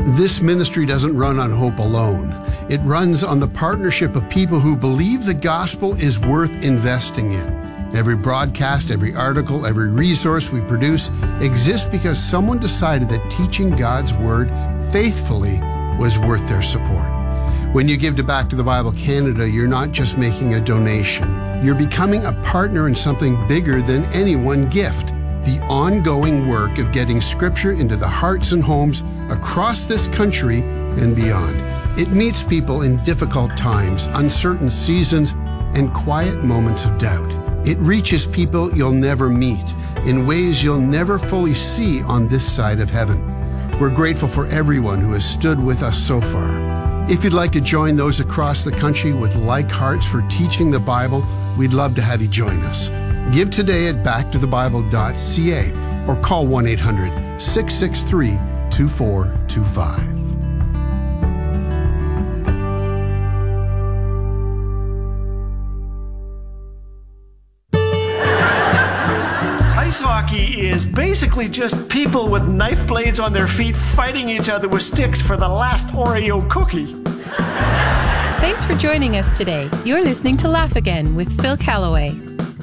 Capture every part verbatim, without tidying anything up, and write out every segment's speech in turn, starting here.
This ministry doesn't run on hope alone. It runs on the partnership of people who believe the gospel is worth investing in. Every broadcast, every article, every resource we produce exists because someone decided that teaching God's Word faithfully was worth their support. When you give to Back to the Bible Canada, you're not just making a donation. You're becoming a partner in something bigger than any one gift. The ongoing work of getting Scripture into the hearts and homes across this country and beyond. It meets people in difficult times, uncertain seasons, and quiet moments of doubt. It reaches people you'll never meet in ways you'll never fully see on this side of heaven. We're grateful for everyone who has stood with us so far. If you'd like to join those across the country with like hearts for teaching the Bible, we'd love to have you join us. Give today at back to the bible dot c a or call one eight hundred, six six three, two four two five. Ice hockey is basically just people with knife blades on their feet fighting each other with sticks for the last Oreo cookie. Thanks for joining us today. You're listening to Laugh Again with Phil Callaway.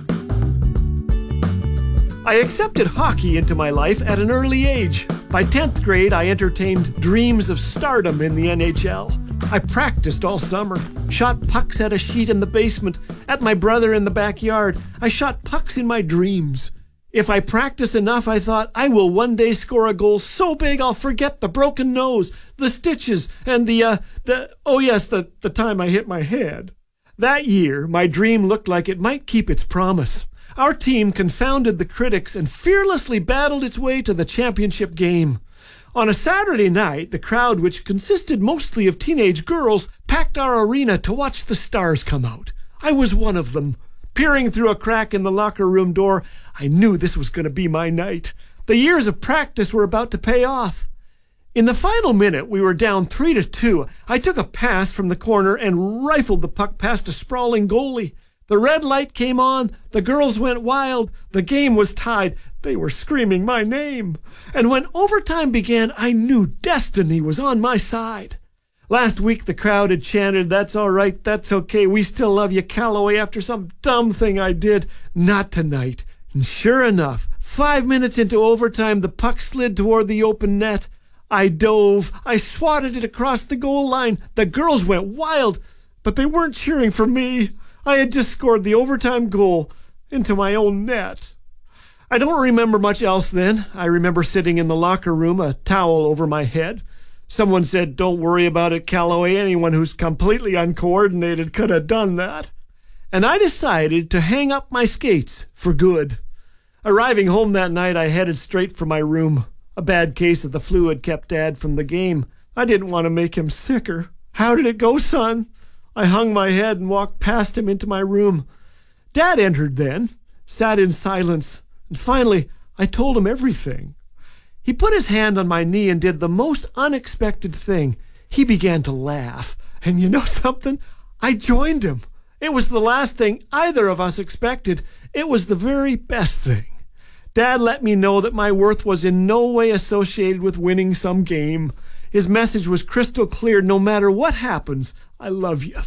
I accepted hockey into my life at an early age. By tenth grade, I entertained dreams of stardom in the N H L. I practiced all summer, shot pucks at a sheet in the basement, at my brother in the backyard. I shot pucks in my dreams. If I practice enough, I thought, I will one day score a goal so big I'll forget the broken nose, the stitches, and the, uh, the, oh yes, the, the time I hit my head. That year, my dream looked like it might keep its promise. Our team confounded the critics and fearlessly battled its way to the championship game. On a Saturday night, the crowd, which consisted mostly of teenage girls, packed our arena to watch the stars come out. I was one of them. Peering through a crack in the locker room door, I knew this was going to be my night. The years of practice were about to pay off. In the final minute, we were down three to two. I took a pass from the corner and rifled the puck past a sprawling goalie. The red light came on. The girls went wild. The game was tied. They were screaming my name. And when overtime began, I knew destiny was on my side. Last week, the crowd had chanted, "That's all right, that's okay, we still love you, Callaway," after some dumb thing I did. Not tonight. And sure enough, five minutes into overtime, the puck slid toward the open net. I dove. I swatted it across the goal line. The girls went wild, but they weren't cheering for me. I had just scored the overtime goal into my own net. I don't remember much else then. I remember sitting in the locker room, a towel over my head. Someone said, "Don't worry about it, Callaway. Anyone who's completely uncoordinated could have done that." And I decided to hang up my skates for good. Arriving home that night, I headed straight for my room. A bad case of the flu had kept Dad from the game. I didn't want to make him sicker. "How did it go, son?" I hung my head and walked past him into my room. Dad entered then, sat in silence, and finally I told him everything. He put his hand on my knee and did the most unexpected thing. He began to laugh. And you know something? I joined him. It was the last thing either of us expected. It was the very best thing. Dad let me know that my worth was in no way associated with winning some game. His message was crystal clear. No matter what happens, I love you.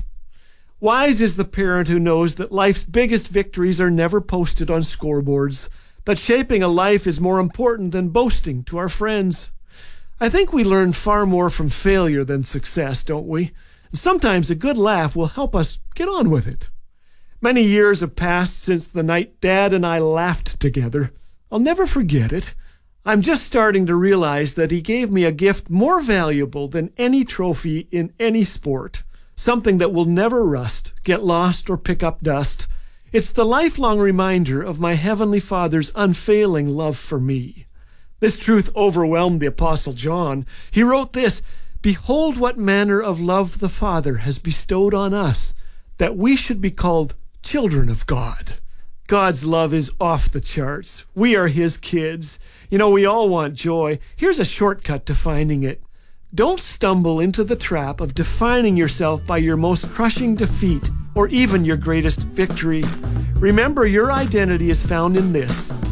Wise is the parent who knows that life's biggest victories are never posted on scoreboards, that shaping a life is more important than boasting to our friends. I think we learn far more from failure than success, don't we? And sometimes a good laugh will help us get on with it. Many years have passed since the night Dad and I laughed together. I'll never forget it. I'm just starting to realize that he gave me a gift more valuable than any trophy in any sport, something that will never rust, get lost, or pick up dust. It's the lifelong reminder of my Heavenly Father's unfailing love for me. This truth overwhelmed the Apostle John. He wrote this, "Behold what manner of love the Father has bestowed on us, that we should be called children of God." God's love is off the charts. We are His kids. You know, we all want joy. Here's a shortcut to finding it. Don't stumble into the trap of defining yourself by your most crushing defeat or even your greatest victory. Remember, your identity is found in this: